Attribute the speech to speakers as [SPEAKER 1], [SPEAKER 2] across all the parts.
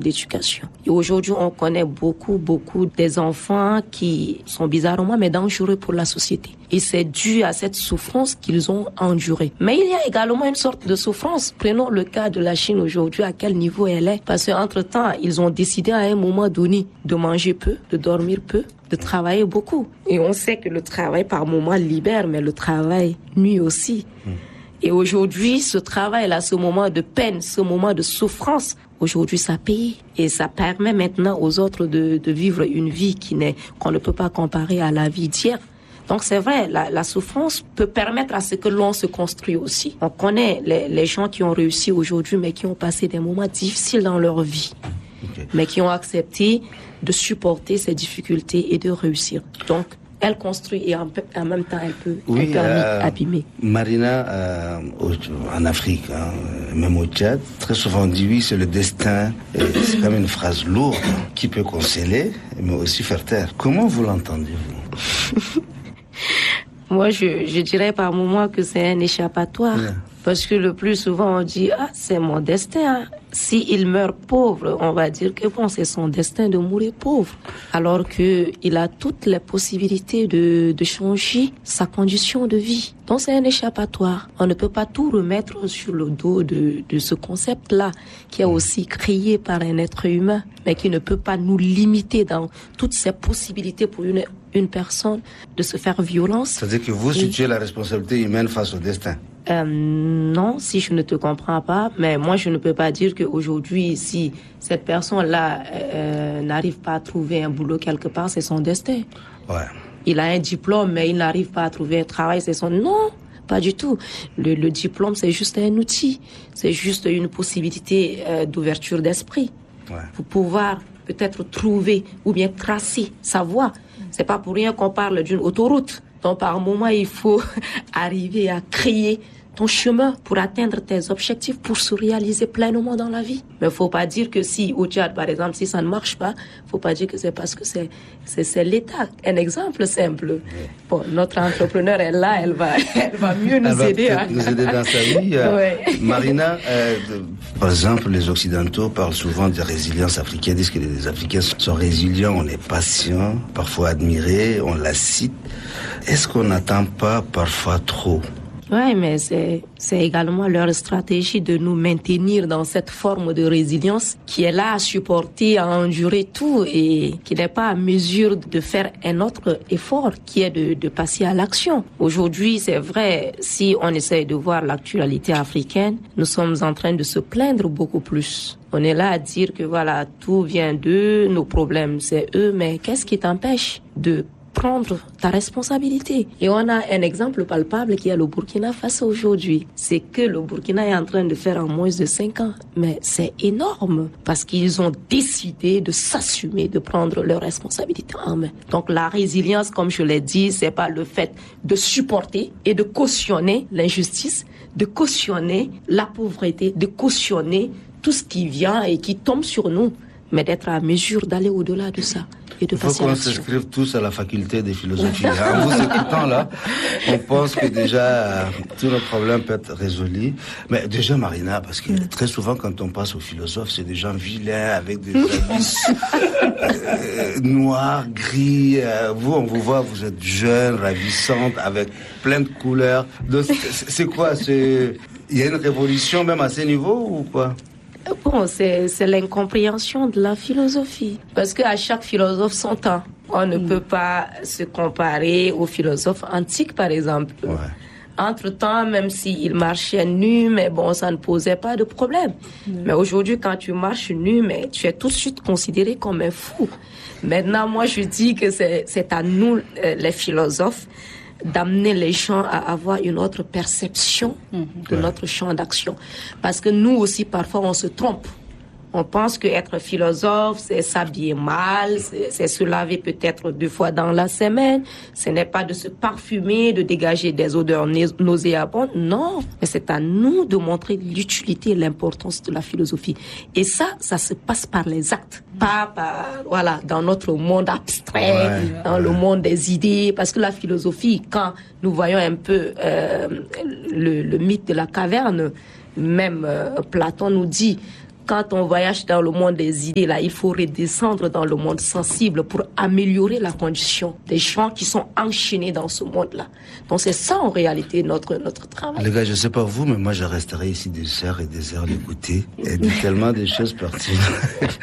[SPEAKER 1] d'éducation. Et aujourd'hui, on connaît beaucoup des enfants qui sont bizarrement mais dangereux pour la société. Et c'est dû à cette souffrance qu'ils ont endurée. Mais il y a également une sorte de souffrance. Prenons le cas de la Chine aujourd'hui, à quel niveau elle est. Parce qu'entre-temps, ils ont décidé à un moment donné de manger peu, de dormir peu, de travailler beaucoup. Et on sait que le travail par moment libère, mais le travail nuit aussi. Et aujourd'hui, ce travail-là, ce moment de peine, ce moment de souffrance, aujourd'hui, ça paye. Et ça permet maintenant aux autres de vivre une vie qu'on ne peut pas comparer à la vie d'hier. Donc c'est vrai, la souffrance peut permettre à ce que l'on se construise aussi. On connaît les gens qui ont réussi aujourd'hui, mais qui ont passé des moments difficiles dans leur vie. Mais qui ont accepté de supporter ces difficultés et de réussir. Donc, elle construit et en même temps, elle peut abîmer.
[SPEAKER 2] Marina, en Afrique, même au Tchad, très souvent on dit oui, c'est le destin. C'est quand même une phrase lourde qui peut consoler, mais aussi faire taire. Comment vous l'entendez, vous?
[SPEAKER 1] Moi, je dirais par moment que c'est un échappatoire. Yeah. Parce que le plus souvent, on dit, c'est mon destin. S'il meurt pauvre, on va dire que bon, c'est son destin de mourir pauvre. Alors qu'il a toutes les possibilités de changer sa condition de vie. Donc c'est un échappatoire. On ne peut pas tout remettre sur le dos de ce concept-là, qui est aussi créé par un être humain, mais qui ne peut pas nous limiter dans toutes ces possibilités pour une personne de se faire violence.
[SPEAKER 2] C'est-à-dire que vous situez la responsabilité humaine face au destin?
[SPEAKER 1] Non, si je ne te comprends pas, mais moi je ne peux pas dire qu'aujourd'hui, si cette personne-là n'arrive pas à trouver un boulot quelque part, c'est son destin.
[SPEAKER 2] Ouais.
[SPEAKER 1] Il a un diplôme, mais il n'arrive pas à trouver un travail, c'est son... Non, pas du tout. Le diplôme, c'est juste un outil. C'est juste une possibilité d'ouverture d'esprit. Ouais. Pour pouvoir peut-être trouver ou bien tracer sa voie. C'est pas pour rien qu'on parle d'une autoroute. Donc, par moment, il faut arriver à créer ton chemin pour atteindre tes objectifs, pour se réaliser pleinement dans la vie. Mais faut pas dire que si, au Tchad, par exemple, si ça ne marche pas, faut pas dire que c'est parce que c'est l'État. Un exemple simple. Bon, notre entrepreneur est là, elle va mieux nous aider.
[SPEAKER 2] Nous aider dans sa vie.
[SPEAKER 1] Ouais.
[SPEAKER 2] Marina, par exemple, les Occidentaux parlent souvent de résilience africaine, disent que les Africains sont résilients, on est patients, parfois admirés, on la cite. Est-ce qu'on n'attend pas parfois trop?
[SPEAKER 1] Oui, mais c'est également leur stratégie de nous maintenir dans cette forme de résilience qui est là à supporter, à endurer tout et qui n'est pas à mesure de faire un autre effort qui est de passer à l'action. Aujourd'hui, c'est vrai, si on essaye de voir l'actualité africaine, nous sommes en train de se plaindre beaucoup plus. On est là à dire que voilà, tout vient d'eux, nos problèmes c'est eux, mais qu'est-ce qui t'empêche de prendre ta responsabilité? Et on a un exemple palpable qui est le Burkina Faso aujourd'hui. C'est que le Burkina est en train de faire en moins de 5 ans. Mais c'est énorme parce qu'ils ont décidé de s'assumer, de prendre leurs responsabilités en main. Donc la résilience, comme je l'ai dit, c'est pas le fait de supporter et de cautionner l'injustice, de cautionner la pauvreté, de cautionner tout ce qui vient et qui tombe sur nous, mais d'être à mesure d'aller au-delà de ça. Il
[SPEAKER 2] faut qu'on s'inscrive tous à la faculté de philosophie. En vous écoutant là, on pense que déjà tous nos problèmes peuvent être résolus. Mais déjà Marina, parce que très souvent quand on passe aux philosophes, c'est des gens vilains avec des habits noirs, gris. Vous, on vous voit, vous êtes jeune, ravissante, avec plein de couleurs. Donc, c'est quoi? Il y a une révolution même à ce niveau ou quoi?
[SPEAKER 1] Bon, c'est l'incompréhension de la philosophie. Parce qu'à chaque philosophe son temps. On ne peut pas se comparer aux philosophes antiques, par exemple.
[SPEAKER 2] Ouais.
[SPEAKER 1] Entre-temps, même s'ils marchaient nus, mais bon, ça ne posait pas de problème. Mais aujourd'hui, quand tu marches nu, mais tu es tout de suite considéré comme un fou. Maintenant, moi, je dis que c'est à nous, les philosophes, d'amener les gens à avoir une autre perception de notre champ d'action. Parce que nous aussi, parfois, on se trompe. On pense qu'être philosophe, c'est s'habiller mal, c'est se laver peut-être 2 fois dans la semaine. Ce n'est pas de se parfumer, de dégager des odeurs nauséabondes. Non, mais c'est à nous de montrer l'utilité et l'importance de la philosophie. Et ça se passe par les actes. Pas dans notre monde abstrait, dans le monde des idées. Parce que la philosophie, quand nous voyons un peu le mythe de la caverne, même Platon nous dit quand on voyage dans le monde des idées, là, il faut redescendre dans le monde sensible pour améliorer la condition des gens qui sont enchaînés dans ce monde-là. Donc c'est ça en réalité notre travail.
[SPEAKER 2] Les gars, je sais pas vous, mais moi je resterai ici des heures et des heures d'écouter et dit tellement de choses pertinentes.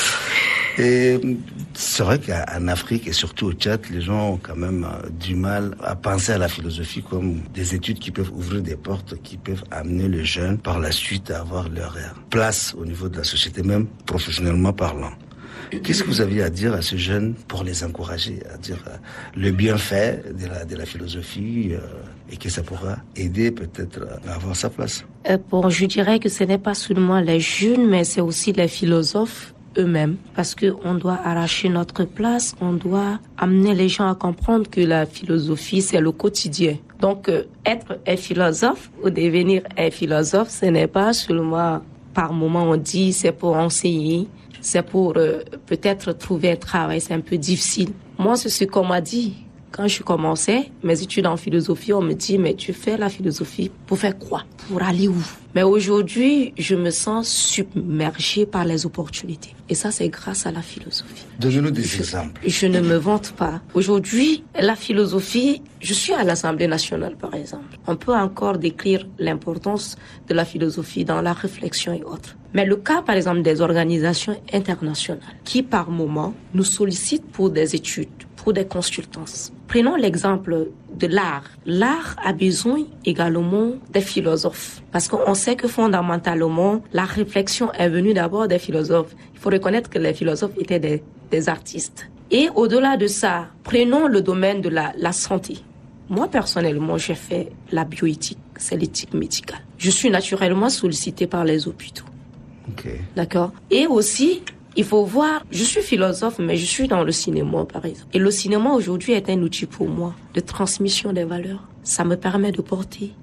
[SPEAKER 2] Et c'est vrai qu'en Afrique et surtout au Tchad, les gens ont quand même du mal à penser à la philosophie comme des études qui peuvent ouvrir des portes, qui peuvent amener les jeunes par la suite à avoir leur place au niveau de la société, même professionnellement parlant. Qu'est-ce que vous aviez à dire à ces jeunes pour les encourager à dire le bienfait de la philosophie et que ça pourra aider peut-être à avoir sa place?
[SPEAKER 1] Bon, je dirais que ce n'est pas seulement les jeunes, mais c'est aussi les philosophes eux-mêmes, parce que on doit arracher notre place, on doit amener les gens à comprendre que la philosophie, c'est le quotidien. Donc, être un philosophe ou devenir un philosophe, ce n'est pas seulement par moment on dit c'est pour enseigner, c'est pour peut-être trouver un travail, c'est un peu difficile. Moi, c'est ce qu'on m'a dit. Quand je commençais mes études en philosophie, on me dit, mais tu fais la philosophie pour faire quoi? Pour aller où? Mais aujourd'hui, je me sens submergée par les opportunités. Et ça, c'est grâce à la philosophie.
[SPEAKER 2] Donnez-nous des exemples.
[SPEAKER 1] Je ne me vante pas. Aujourd'hui, la philosophie, je suis à l'Assemblée nationale, par exemple. On peut encore décrire l'importance de la philosophie dans la réflexion et autres. Mais le cas, par exemple, des organisations internationales qui, par moment, nous sollicitent pour des études, pour des consultances. Prenons l'exemple de l'art. L'art a besoin également des philosophes. Parce qu'on sait que fondamentalement, la réflexion est venue d'abord des philosophes. Il faut reconnaître que les philosophes étaient des artistes. Et au-delà de ça, prenons le domaine de la santé. Moi, personnellement, j'ai fait la bioéthique, c'est l'éthique médicale. Je suis naturellement sollicitée par les hôpitaux.
[SPEAKER 2] Okay.
[SPEAKER 1] D'accord? Et aussi, il faut voir, je suis philosophe, mais je suis dans le cinéma, par exemple. Et le cinéma, aujourd'hui, est un outil pour moi de transmission des valeurs. Ça me permet de porter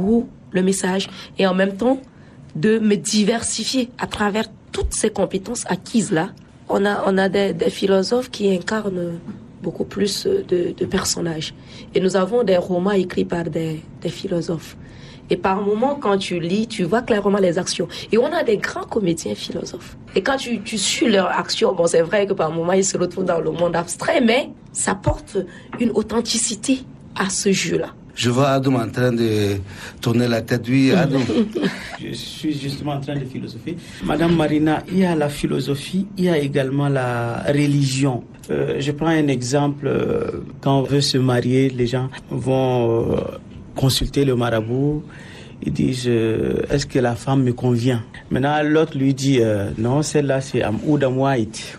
[SPEAKER 1] le message et en même temps de me diversifier à travers toutes ces compétences acquises-là. On a des philosophes qui incarnent beaucoup plus de personnages. Et nous avons des romans écrits par des philosophes. Et par moments, quand tu lis, tu vois clairement les actions. Et on a des grands comédiens philosophes. Et quand tu suis leurs actions, bon, c'est vrai que par moments, ils se retrouvent dans le monde abstrait, mais ça porte une authenticité à ce jeu-là.
[SPEAKER 2] Je vois Adoum en train de tourner la tête. Oui, Adoum.
[SPEAKER 3] Je suis justement en train de philosopher. Madame Marina, il y a la philosophie, il y a également la religion. Je prends un exemple. Quand on veut se marier, les gens vont consulter le marabout. Ils disent, est-ce que la femme me convient? Maintenant, l'autre lui dit, non, celle-là, c'est Amoud Amouaït.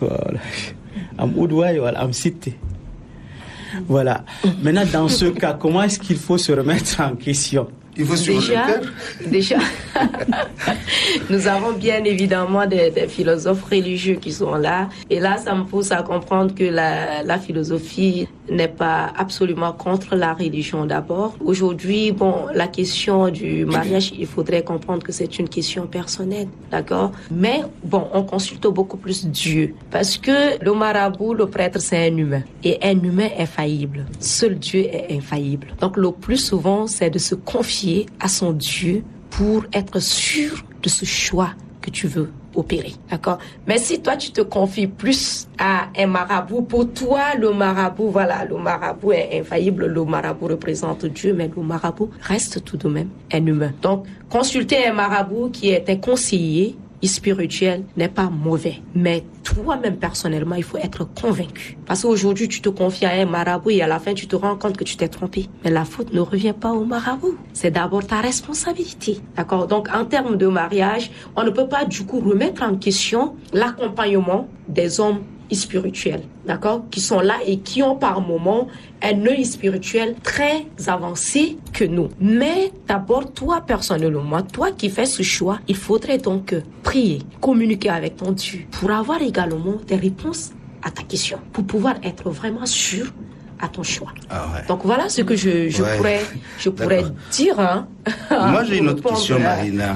[SPEAKER 3] Amoud Wal Amsite. Voilà. Maintenant, dans ce cas, comment est-ce qu'il faut se remettre en question?
[SPEAKER 2] Il faut
[SPEAKER 1] déjà, nous avons bien évidemment des philosophes religieux qui sont là. Et là, ça me pousse à comprendre que la philosophie n'est pas absolument contre la religion d'abord. Aujourd'hui, bon, la question du mariage, il faudrait comprendre que c'est une question personnelle, d'accord? Mais bon, on consulte beaucoup plus Dieu. Parce que le marabout, le prêtre, c'est un humain. Et un humain est faillible. Seul Dieu est infaillible. Donc le plus souvent, c'est de se confier à son Dieu pour être sûr de ce choix que tu veux opérer, d'accord? Mais si toi tu te confies plus à un marabout, pour toi le marabout, voilà, le marabout est infaillible, le marabout représente Dieu, mais le marabout reste tout de même un humain. Donc consulter un marabout qui est un conseiller spirituel n'est pas mauvais, mais toi-même personnellement, il faut être convaincu. Parce qu'aujourd'hui, tu te confies à un marabout et à la fin, tu te rends compte que tu t'es trompé. Mais la faute ne revient pas au marabout. C'est d'abord ta responsabilité. D'accord? Donc, en termes de mariage, on ne peut pas du coup remettre en question l'accompagnement des hommes spirituels, d'accord, qui sont là et qui ont par moment un œil spirituel très avancé que nous. Mais d'abord, toi personnellement, toi qui fais ce choix, il faudrait donc prier, communiquer avec ton Dieu pour avoir également des réponses à ta question, pour pouvoir être vraiment sûr à ton choix.
[SPEAKER 2] Ah ouais.
[SPEAKER 1] Donc voilà ce que je pourrais dire. Hein,
[SPEAKER 2] Moi j'ai une autre question, Marina.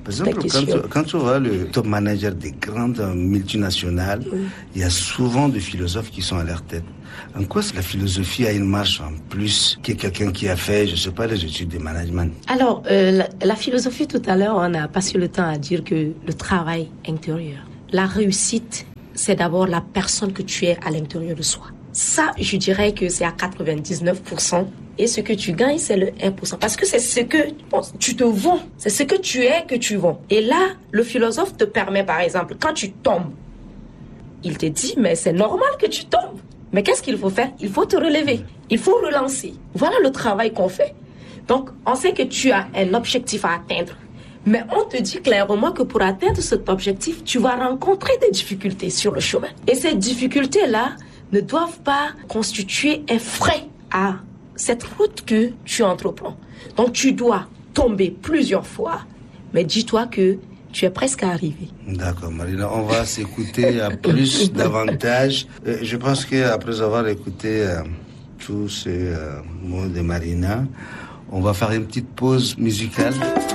[SPEAKER 2] Par exemple, quand tu vois le top manager des grandes multinationales, il y a souvent des philosophes qui sont à leur tête. En quoi la philosophie a une marche en plus que quelqu'un qui a fait, je ne sais pas, les études de management?
[SPEAKER 1] Alors, la philosophie, tout à l'heure, on n'a pas eu le temps à dire que le travail intérieur, la réussite, c'est d'abord la personne que tu es à l'intérieur de soi. Ça, je dirais que c'est à 99%. Et ce que tu gagnes, c'est le 1%. Parce que c'est ce que tu te vends. C'est ce que tu es que tu vends. Et là, le philosophe te permet, par exemple, quand tu tombes, il te dit, mais c'est normal que tu tombes. Mais qu'est-ce qu'il faut faire? Il faut te relever. Il faut relancer. Voilà le travail qu'on fait. Donc, on sait que tu as un objectif à atteindre. Mais on te dit clairement que pour atteindre cet objectif, tu vas rencontrer des difficultés sur le chemin. Et ces difficultés-là ne doivent pas constituer un frein à cette route que tu entreprends. Donc, tu dois tomber plusieurs fois, mais dis-toi que tu es presque arrivé.
[SPEAKER 2] D'accord, Marina. On va s'écouter à plus, davantage. Je pense qu'après avoir écouté tous ces mots de Marina, on va faire une petite pause musicale.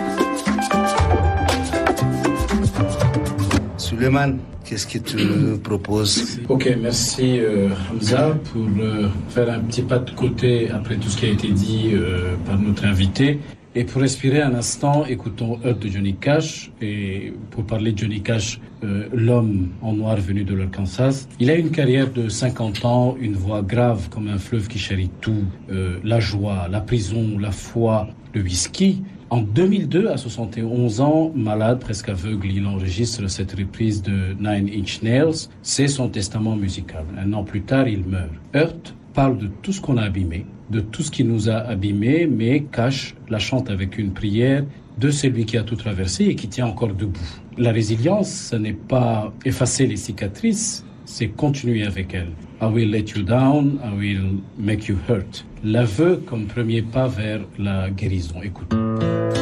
[SPEAKER 2] Suleiman, qu'est-ce que tu nous proposes?
[SPEAKER 4] Ok, merci Hamza pour faire un petit pas de côté après tout ce qui a été dit par notre invité. Et pour respirer un instant, écoutons Earth de Johnny Cash. Et pour parler de Johnny Cash, l'homme en noir venu de l'Arkansas, il a une carrière de 50 ans, une voix grave comme un fleuve qui charrie tout, la joie, la prison, la foi, le whisky. En 2002, à 71 ans, malade, presque aveugle, il enregistre cette reprise de Nine Inch Nails. C'est son testament musical. Un an plus tard, il meurt. Earth parle de tout ce qu'on a abîmé, de tout ce qui nous a abîmés, mais Cash la chante avec une prière de celui qui a tout traversé et qui tient encore debout. La résilience, ce n'est pas effacer les cicatrices, c'est continuer avec elles. I will let you down, I will make you hurt. L'aveu comme premier pas vers la guérison. Écoute.